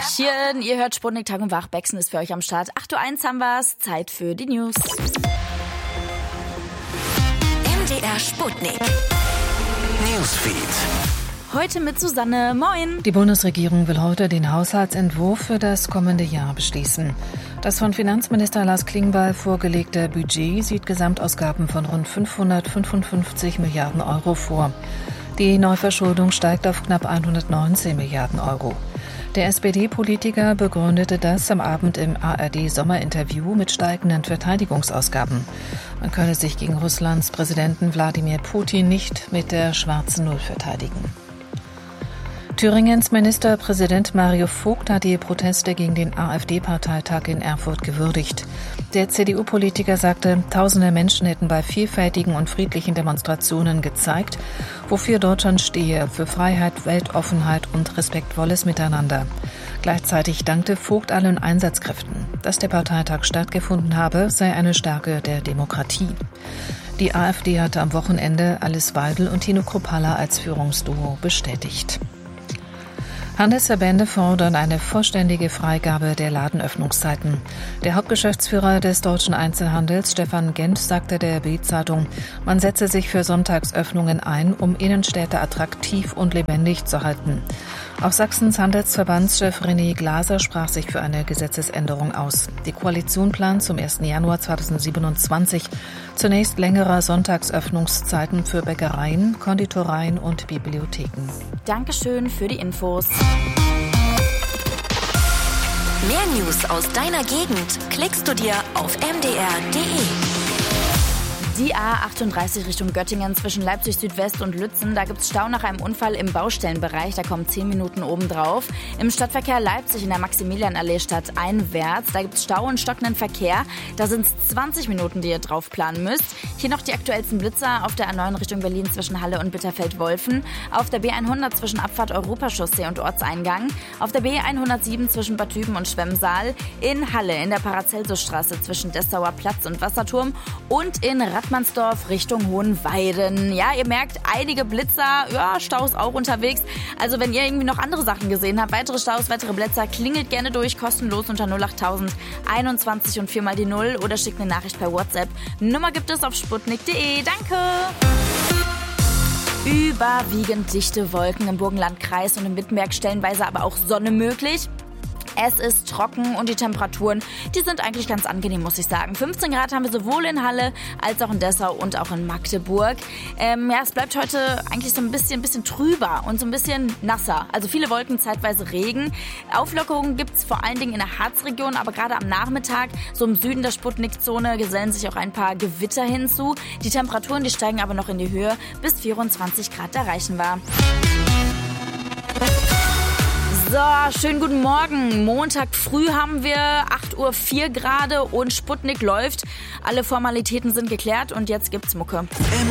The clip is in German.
Tachchen, ihr hört Sputnik Tag und Wach. Bexen ist für euch am Start. 8:01 Uhr haben wir's. Zeit für die News. MDR Sputnik Newsfeed. Heute mit Susanne. Moin. Die Bundesregierung will heute den Haushaltsentwurf für das kommende Jahr beschließen. Das von Finanzminister Lars Klingbeil vorgelegte Budget sieht Gesamtausgaben von rund 555 Milliarden Euro vor. Die Neuverschuldung steigt auf knapp 119 Milliarden Euro. Der SPD-Politiker begründete das am Abend im ARD-Sommerinterview mit steigenden Verteidigungsausgaben. Man könne sich gegen Russlands Präsidenten Wladimir Putin nicht mit der schwarzen Null verteidigen. Thüringens Ministerpräsident Mario Vogt hat die Proteste gegen den AfD-Parteitag in Erfurt gewürdigt. Der CDU-Politiker sagte, tausende Menschen hätten bei vielfältigen und friedlichen Demonstrationen gezeigt, wofür Deutschland stehe, für Freiheit, Weltoffenheit und respektvolles Miteinander. Gleichzeitig dankte Vogt allen Einsatzkräften. Dass der Parteitag stattgefunden habe, sei eine Stärke der Demokratie. Die AfD hatte am Wochenende Alice Weidel und Tino Kruppalla als Führungsduo bestätigt. Handelsverbände fordern eine vollständige Freigabe der Ladenöffnungszeiten. Der Hauptgeschäftsführer des deutschen Einzelhandels, Stefan Gent, sagte der Bild-Zeitung, man setze sich für Sonntagsöffnungen ein, um Innenstädte attraktiv und lebendig zu halten. Auch Sachsens Handelsverbandschef René Glaser sprach sich für eine Gesetzesänderung aus. Die Koalition plant zum 1. Januar 2027 zunächst längere Sonntagsöffnungszeiten für Bäckereien, Konditoreien und Bibliotheken. Dankeschön für die Infos. Mehr News aus deiner Gegend klickst du dir auf mdr.de. Die A38 Richtung Göttingen zwischen Leipzig Südwest und Lützen. Da gibt's Stau nach einem Unfall im Baustellenbereich. Da kommen 10 Minuten obendrauf. Im Stadtverkehr Leipzig in der Maximilianallee stadteinwärts. Da gibt's Stau und stockenden Verkehr. Da sind's 20 Minuten, die ihr drauf planen müsst. Hier noch die aktuellsten Blitzer auf der A9 Richtung Berlin zwischen Halle und Bitterfeld-Wolfen. Auf der B100 zwischen Abfahrt Europachaussee und Ortseingang. Auf der B107 zwischen Bad Düben und Schwemmsaal. In Halle in der Paracelsusstraße zwischen Dessauer Platz und Wasserturm. Und in Rattmannsdorf Richtung Hohenweiden. Ja, ihr merkt, einige Blitzer, Staus auch unterwegs. Also wenn ihr irgendwie noch andere Sachen gesehen habt, weitere Staus, weitere Blitzer, klingelt gerne durch, kostenlos unter 08000 21 und 4 mal die 0 oder schickt eine Nachricht per WhatsApp. Nummer gibt es auf sputnik.de. Danke! Überwiegend dichte Wolken im Burgenlandkreis und im Wittenberg, stellenweise aber auch Sonne möglich. Es ist trocken und die Temperaturen, die sind eigentlich ganz angenehm, muss ich sagen. 15 Grad haben wir sowohl in Halle als auch in Dessau und auch in Magdeburg. Es bleibt heute eigentlich so ein bisschen trüber und so ein bisschen nasser. Also viele Wolken, zeitweise Regen. Auflockerungen gibt's vor allen Dingen in der Harzregion, aber gerade am Nachmittag, so im Süden der Sputnik-Zone, gesellen sich auch ein paar Gewitter hinzu. Die Temperaturen, die steigen aber noch in die Höhe, bis 24 Grad erreichen wir. So, schönen guten Morgen. Montag früh haben wir 8:04 Uhr gerade und Sputnik läuft. Alle Formalitäten sind geklärt und jetzt gibt's Mucke.